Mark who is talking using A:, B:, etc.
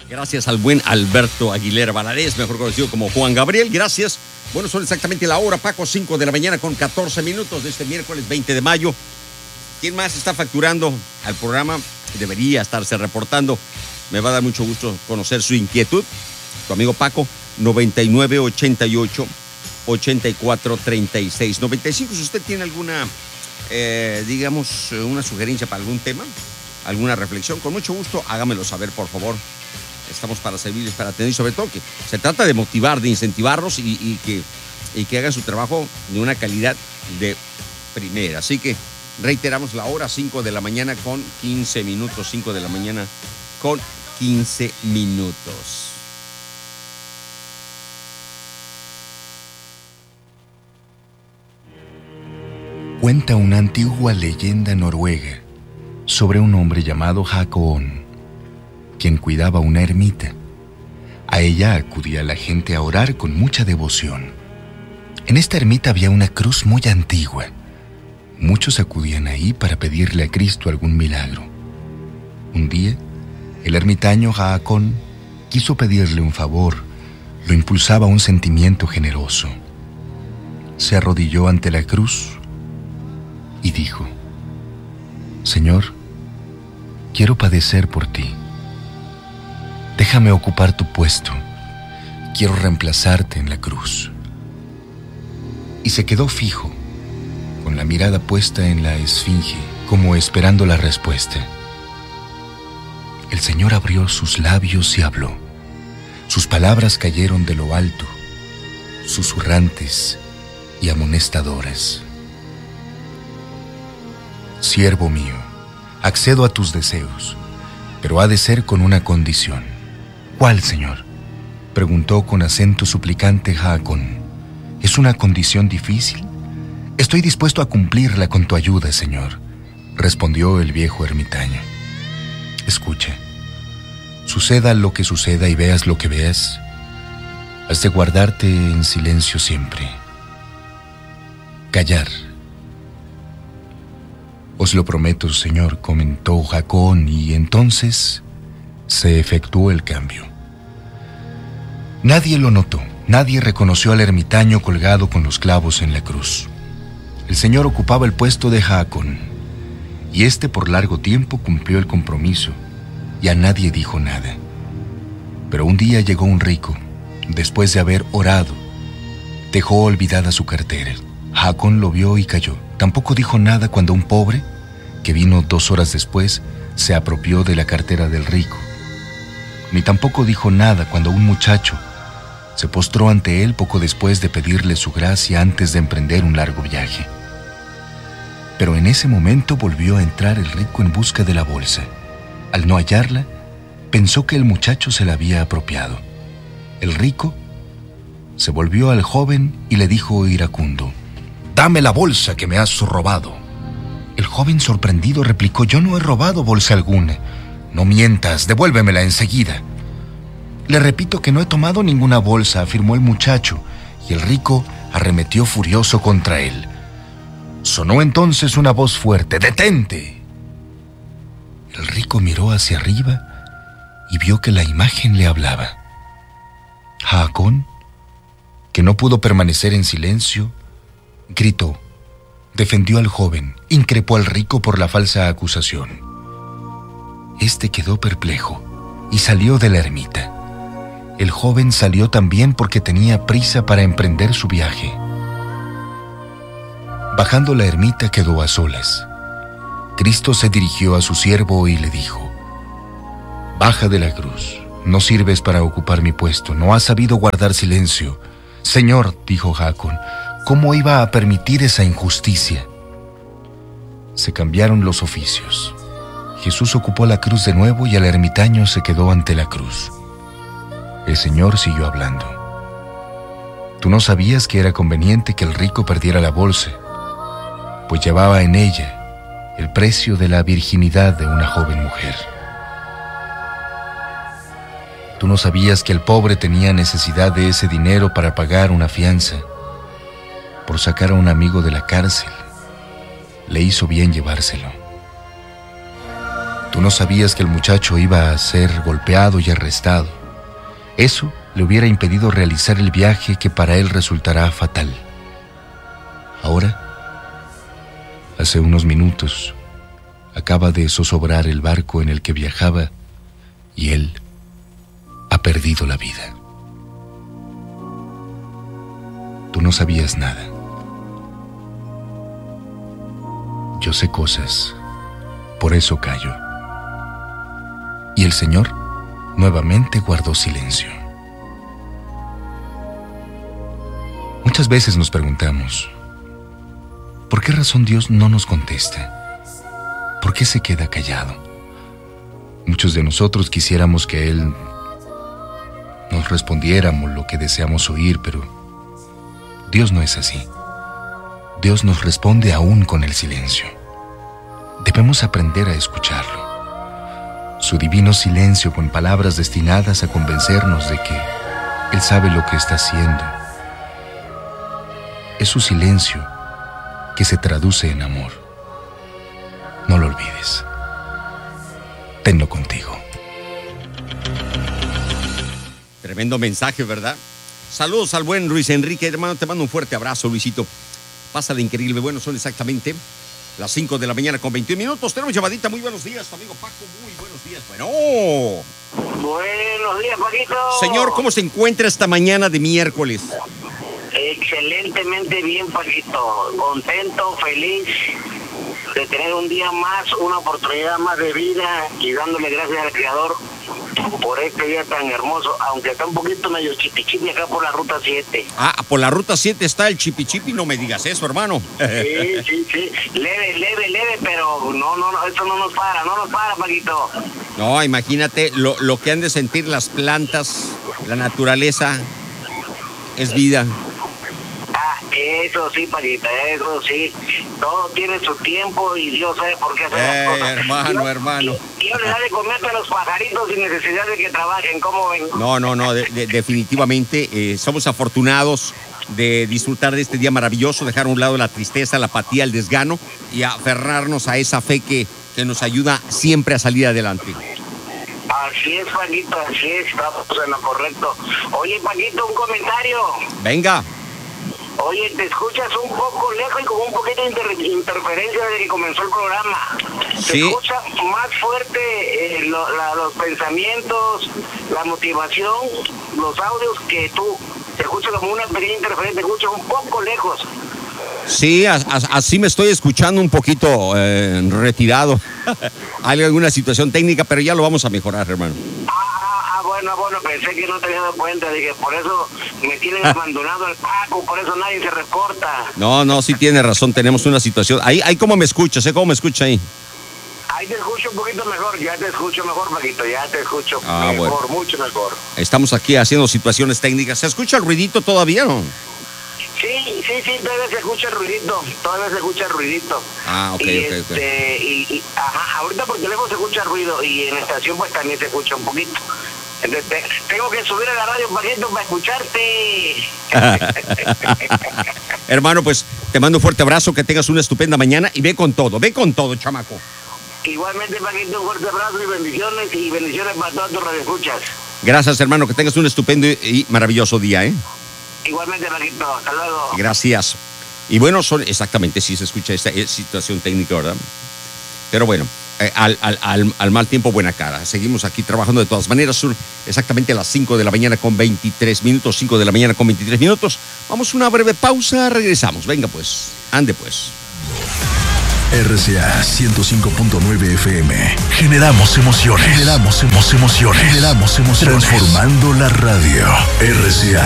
A: Gracias al buen Alberto Aguilera Valadez, mejor conocido como Juan Gabriel. Gracias. Bueno, son exactamente la hora, Paco, 5 de la mañana con 14 minutos de este miércoles 20 de mayo. ¿Quién más está facturando al programa? Debería estarse reportando. Me va a dar mucho gusto conocer su inquietud. Tu amigo Paco, 9988-8436-95. Si usted tiene alguna, una sugerencia para algún tema, alguna reflexión, con mucho gusto, hágamelo saber, por favor. Estamos para servirles, para atender, y sobre todo que se trata de motivar, de incentivarlos y que hagan su trabajo de una calidad de primera. Así que reiteramos la hora, 5 de la mañana con 15 minutos, 5 de la mañana con 15 minutos.
B: Cuenta una antigua leyenda noruega sobre un hombre llamado Hakon, quien cuidaba una ermita. A ella acudía la gente a orar con mucha devoción. En esta ermita había una cruz muy antigua. Muchos acudían ahí para pedirle a Cristo algún milagro. Un día, el ermitaño Hakon quiso pedirle un favor. Lo impulsaba un sentimiento generoso. Se arrodilló ante la cruz y dijo: Señor, quiero padecer por ti. Déjame ocupar tu puesto. Quiero reemplazarte en la cruz. Y se quedó fijo, con la mirada puesta en la esfinge, como esperando la respuesta. El Señor abrió sus labios y habló. Sus palabras cayeron de lo alto, susurrantes y amonestadoras. Siervo mío, accedo a tus deseos, pero ha de ser con una condición. ¿Cuál, Señor?, preguntó con acento suplicante Hakon. ¿Es una condición difícil? Estoy dispuesto a cumplirla con tu ayuda, Señor, respondió el viejo ermitaño. Escucha, suceda lo que suceda y veas lo que veas, has de guardarte en silencio siempre. Callar. Os lo prometo, Señor, comentó Hakon, y entonces se efectuó el cambio. Nadie lo notó, nadie reconoció al ermitaño colgado con los clavos en la cruz. El Señor ocupaba el puesto de Hakon, y éste por largo tiempo cumplió el compromiso, y a nadie dijo nada. Pero un día llegó un rico, después de haber orado, dejó olvidada su cartera. Hakon lo vio y calló. Tampoco dijo nada cuando un pobre, que vino 2 horas después, se apropió de la cartera del rico. Ni tampoco dijo nada cuando un muchacho se postró ante él poco después de pedirle su gracia antes de emprender un largo viaje. Pero en ese momento volvió a entrar el rico en busca de la bolsa. Al no hallarla, pensó que el muchacho se la había apropiado. El rico se volvió al joven y le dijo iracundo: «Dame la bolsa que me has robado». El joven sorprendido replicó: «Yo no he robado bolsa alguna». «No mientas, devuélvemela enseguida». «Le repito que no he tomado ninguna bolsa», afirmó el muchacho, y el rico arremetió furioso contra él. Sonó entonces una voz fuerte: «¡Detente!». El rico miró hacia arriba y vio que la imagen le hablaba. Hakon, que no pudo permanecer en silencio, gritó, defendió al joven, increpó al rico por la falsa acusación. Este quedó perplejo y salió de la ermita. El joven salió también porque tenía prisa para emprender su viaje. Bajando la ermita quedó a solas. Cristo se dirigió a su siervo y le dijo: «Baja de la cruz, no sirves para ocupar mi puesto, no has sabido guardar silencio». «Señor», dijo Hakon, «¿cómo iba a permitir esa injusticia?». Se cambiaron los oficios. Jesús ocupó la cruz de nuevo y el ermitaño se quedó ante la cruz. El Señor siguió hablando. «Tú no sabías que era conveniente que el rico perdiera la bolsa, pues llevaba en ella el precio de la virginidad de una joven mujer. Tú no sabías que el pobre tenía necesidad de ese dinero para pagar una fianza. Por sacar a un amigo de la cárcel, le hizo bien llevárselo. Tú no sabías que el muchacho iba a ser golpeado y arrestado. Eso le hubiera impedido realizar el viaje que para él resultará fatal. Ahora, hace unos minutos, acaba de zozobrar el barco en el que viajaba y él ha perdido la vida. Tú no sabías nada. Yo sé cosas, por eso callo. Y el Señor nuevamente guardó silencio. Muchas veces nos preguntamos, ¿por qué razón Dios no nos contesta? ¿Por qué se queda callado? Muchos de nosotros quisiéramos que Él nos respondiéramos lo que deseamos oír, pero Dios no es así. Dios nos responde aún con el silencio. Debemos aprender a escucharlo. Su divino silencio con palabras destinadas a convencernos de que Él sabe lo que está haciendo. Es su silencio que se traduce en amor. No lo olvides. Tenlo contigo.
A: Tremendo mensaje, ¿verdad? Saludos al buen Luis Enrique, hermano, te mando un fuerte abrazo, Luisito. Pásale increíble. Bueno, son exactamente las 5 de la mañana con 21 minutos. Tenemos llamadita. Muy buenos días, amigo Paco. Muy buenos días. Bueno.
C: Buenos días, Paquito.
A: Señor, ¿cómo se encuentra esta mañana de miércoles?
C: Excelentemente bien, Paquito. Contento, feliz de tener un día más, una oportunidad más de vida y dándole gracias al Creador por este día tan hermoso, aunque está un poquito medio chipichipi acá por la ruta 7.
A: Ah, por la ruta 7 está el chipichipi, no me digas eso, hermano.
C: Sí. Leve, pero no, eso no nos para, Paquito.
A: No, imagínate lo que han de sentir las plantas, la naturaleza, es vida.
C: Eso sí, Paquita, eso sí. Todo tiene su tiempo y Dios sabe por qué hacer las cosas.
A: Hermano.
C: Dios le da de comer a los pajaritos sin necesidad de que trabajen, ¿cómo ven?
A: No, definitivamente somos afortunados de disfrutar de este día maravilloso, dejar a un lado la tristeza, la apatía, el desgano y aferrarnos a esa fe que nos ayuda siempre a salir adelante.
C: Así es, Paquito, así es, estamos en lo correcto. Oye, Paquito, un comentario.
A: Venga.
C: Oye, te escuchas un poco lejos y con un poquito de interferencia desde que comenzó el programa.
A: Sí.
C: Se escucha más fuerte los pensamientos, la motivación, los audios que tú. Se escucha como una pequeña interferencia, te escucha un poco lejos.
A: Sí, así me estoy escuchando un poquito retirado. Hay alguna situación técnica, pero ya lo vamos a mejorar, hermano.
C: Bueno, pensé que no te había dado cuenta, dije, por eso me tienen abandonado el Paco, por eso nadie se reporta.
A: No, sí tiene razón, tenemos una situación. Ahí cómo me escuchas, ¿cómo me escucha ahí?
C: Ahí te escucho un poquito mejor, ya te escucho mejor, Paquito, ya te escucho mejor, bueno. Mucho mejor.
A: Estamos aquí haciendo situaciones técnicas. ¿Se escucha el ruidito todavía, no?
C: Sí, todavía se escucha el ruidito.
A: Ah, ok.
C: Ahorita por teléfono se escucha el ruido y en la estación pues también se escucha un poquito. Entonces, tengo que subir a la radio, Paquito, para escucharte.
A: Hermano, pues te mando un fuerte abrazo, que tengas una estupenda mañana y ve con todo, chamaco.
C: Igualmente, Paquito, un fuerte abrazo y bendiciones para todos tus radioescuchas.
A: Gracias, hermano, que tengas un estupendo y maravilloso día, ¿eh?
C: Igualmente, Paquito, hasta luego.
A: Gracias. Y bueno, exactamente, sí se escucha esta situación técnica, ¿verdad? Pero bueno, al mal tiempo, buena cara. Seguimos aquí trabajando de todas maneras. Son exactamente las 5 de la mañana con 23 minutos. 5 de la mañana con 23 minutos. Vamos a una breve pausa, regresamos. Venga pues, ande pues.
D: RCA 105.9 FM. Generamos emociones. Transformando la radio. RCA